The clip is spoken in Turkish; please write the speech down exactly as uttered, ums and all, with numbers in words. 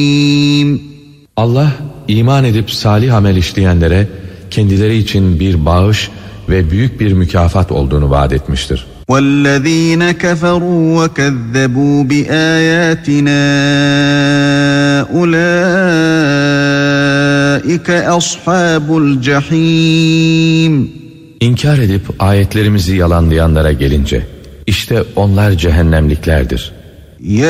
Allah iman edip salih amel işleyenlere kendileri için bir bağış ve büyük bir mükafat olduğunu vaat etmiştir. وَالَّذ۪ينَ كَفَرُوا وَكَذَّبُوا بِآيَاتِنَا أُولَٰئِكَ أَصْحَابُ الْجَح۪يمِ İnkar edip ayetlerimizi yalanlayanlara gelince, işte onlar cehennemliklerdir.